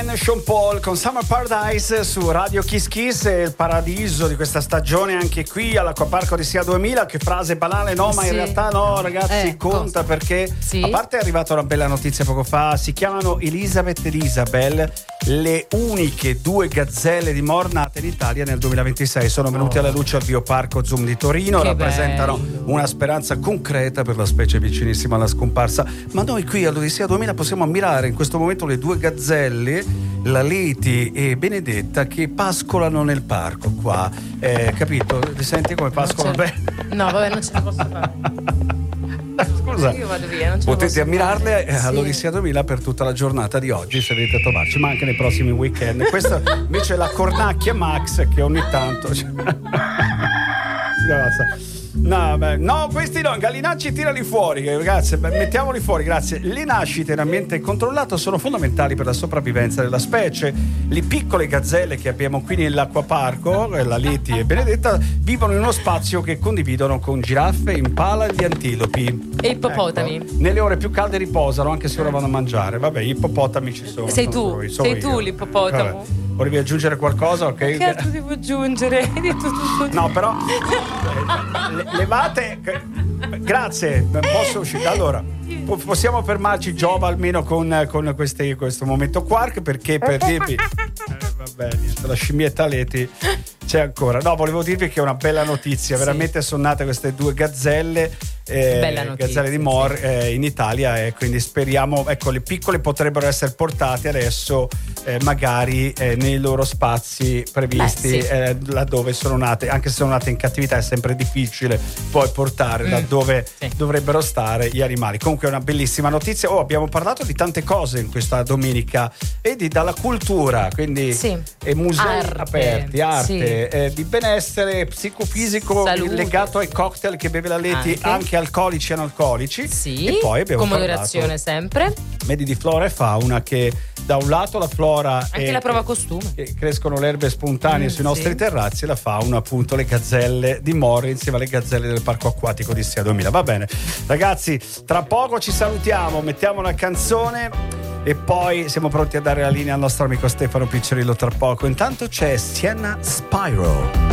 Sean Paul con Summer Paradise su Radio Kiss Kiss, è il paradiso di questa stagione anche qui all'Acquapark Odissea 2000. Che frase banale, no? Ma in realtà no, ragazzi, conta perché a parte è arrivata una bella notizia poco fa. Si chiamano Elizabeth ed Isabel, le uniche due gazzelle di Mor nate in Italia nel 2026. Sono venute alla luce al Bioparco Zoom di Torino. Rappresentano una speranza concreta per la specie vicinissima alla scomparsa. Ma noi qui all'Odissea 2000 possiamo ammirare in questo momento le due gazzelle, la Leti e Benedetta, che pascolano nel parco qua, capito? Ti senti come pascolano bene? No, vabbè, non ce la posso fare. Scusa, io vado via, non ce potete la posso ammirarle fare. all'Odissea 2000 per tutta la giornata di oggi, se venite a trovarci, ma anche nei prossimi weekend. Questa invece è la cornacchia Max, che ogni tanto no, questi no, Gallinacci tirali fuori, ragazzi, mettiamoli fuori, grazie. Le nascite in ambiente controllato sono fondamentali per la sopravvivenza della specie. Le piccole gazzelle che abbiamo qui nell'acquaparco, la Leti e Benedetta, vivono in uno spazio che condividono con giraffe, impala e gli antilopi e ippopotami. Ecco, nelle ore più calde riposano, anche se ora vanno a mangiare. Vabbè, gli ippopotami ci sono. Sei tu l'ippopotamo. Vabbè. Volevi aggiungere qualcosa? Ok. Che altro devo aggiungere? Hai detto tutto. No, però levate. Grazie, posso uscire. Allora, possiamo fermarci, Giova, almeno con questo momento quark, perché per dirvi vabbè, la scimmietta Leti c'è ancora. No, volevo dirvi che è una bella notizia, veramente sono nate queste due gazzelle, gazzelle di Mor in Italia, e quindi speriamo, ecco, le piccole potrebbero essere portate adesso magari nei loro spazi previsti, laddove sono nate. Anche se sono nate in cattività è sempre difficile poi portare laddove dovrebbero stare gli animali. Comunque è una bellissima notizia. Abbiamo parlato di tante cose in questa domenica, vedi, dalla cultura, quindi e musei aperti, arte, di benessere psicofisico, legato ai cocktail che beve la Leti, anche alcolici e analcolici, e poi abbiamo con moderazione sempre. Vedi, di flora e fauna, che da un lato la flora anche la prova costume, che crescono le erbe spontanee sui nostri terrazzi, e la fauna appunto le gazzelle di Mor insieme alle gazzelle del parco acquatico Odissea 2000. Va bene ragazzi, tra poco ci salutiamo, mettiamo una canzone e poi siamo pronti a dare la linea al nostro amico Stefano Piccirillo tra poco. Intanto c'è Sienna Spyro.